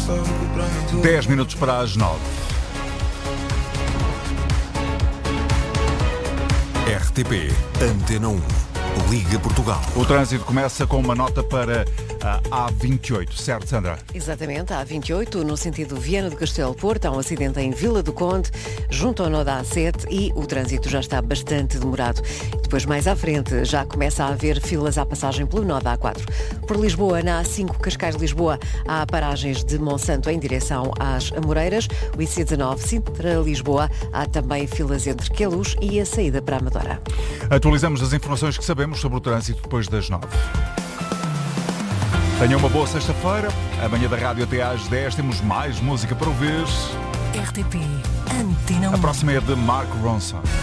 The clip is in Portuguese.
10 minutos para as 9. RTP Antena 1, Liga Portugal. O trânsito começa com uma nota para a A28, certo, Sandra? Exatamente, a A28, no sentido Viana do Castelo-Porto, há um acidente em Vila do Conde, junto ao nó da A7, e o trânsito já está bastante demorado. Depois, mais à frente, já começa a haver filas à passagem pelo nó da A4. Por Lisboa, na A5, Cascais-Lisboa, há paragens de Monsanto em direção às Amoreiras. O IC19, Sintra-Lisboa, há também filas entre Queluz e a saída para a Amadora. Atualizamos as informações que sabemos sobre o trânsito depois das 9. Tenham uma boa sexta-feira. Amanhã da rádio até às 10 temos mais música para ouvir. RTP Antena 1. A próxima é de Mark Ronson.